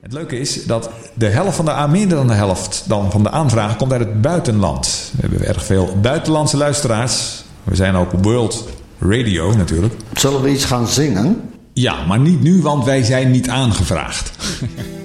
Het leuke is dat meer dan de helft van de aanvragen komt uit het buitenland. We hebben erg veel buitenlandse luisteraars. We zijn ook World Radio natuurlijk. Zullen we iets gaan zingen? Ja, maar niet nu, want wij zijn niet aangevraagd.